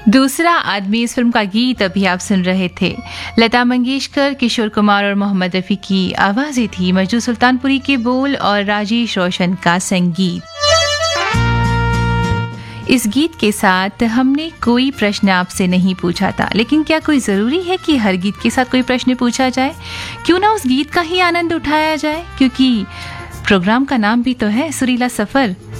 दूसरा आदमी इस फिल्म का गीत अभी आप सुन रहे थे। लता मंगेशकर, किशोर कुमार और मोहम्मद रफ़ी की आवाज़ें थी, मजनू सुल्तानपुरी के बोल और राजेश रोशन का संगीत। इस गीत के साथ हमने कोई प्रश्न आपसे नहीं पूछा था, लेकिन क्या कोई ज़रूरी है कि हर गीत के साथ कोई प्रश्न पूछा जाए? क्यों ना उस गीत का ही आनंद उठाया जाए, क्योंकि प्रोग्राम का नाम भी तो है सुरीला सफ़र।